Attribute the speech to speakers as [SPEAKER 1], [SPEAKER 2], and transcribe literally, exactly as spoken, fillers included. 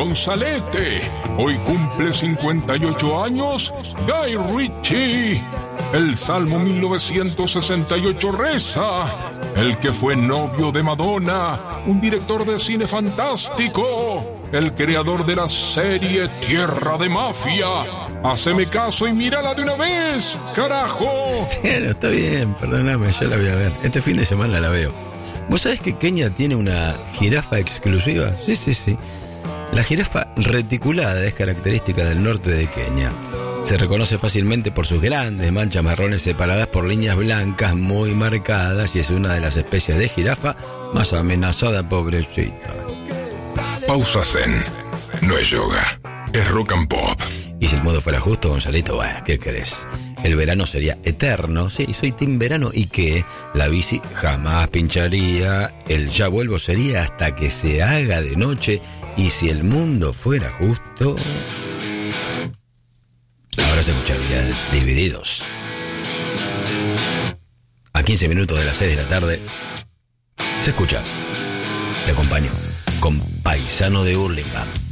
[SPEAKER 1] Gonzalete. Hoy cumple cincuenta y ocho años Guy Ritchie. El Salmo mil novecientos sesenta y ocho reza: el que fue novio de Madonna, un director de cine fantástico, el creador de la serie Tierra de Mafia. Haceme caso y mírala de una vez, carajo.
[SPEAKER 2] Bueno, está bien, perdóname, ya la voy a ver. Este fin de semana la veo. ¿Vos sabés que Kenia tiene una jirafa exclusiva? Sí, sí, sí. La jirafa reticulada es característica del norte de Kenia. Se reconoce fácilmente por sus grandes manchas marrones separadas por líneas blancas muy marcadas y es una de las especies de jirafa más amenazada, pobrecita.
[SPEAKER 1] Pausa Zen. No es yoga, es rock and pop.
[SPEAKER 2] Y si el modo fuera justo, Gonzalito, bueno, ¿qué querés? El verano sería eterno, sí, soy team verano, y que la bici jamás pincharía, el ya vuelvo sería hasta que se haga de noche, y si el mundo fuera justo, ahora se escucharía Divididos. A quince minutos de las seis de la tarde, se escucha, te acompaño, con Paisano de Hurlingham.